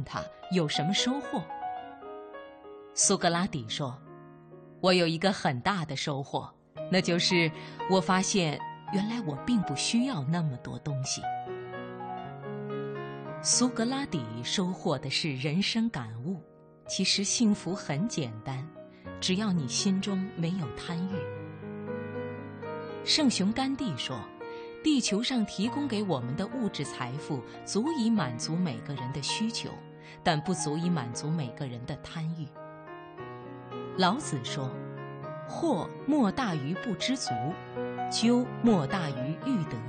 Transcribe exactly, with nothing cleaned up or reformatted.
它，有什么收获？苏格拉底说，我有一个很大的收获，那就是我发现原来我并不需要那么多东西。苏格拉底收获的是人生感悟，其实幸福很简单，只要你心中没有贪欲。圣雄甘地说，地球上提供给我们的物质财富足以满足每个人的需求，但不足以满足每个人的贪欲。老子说，祸莫大于不知足，咎莫大于欲得。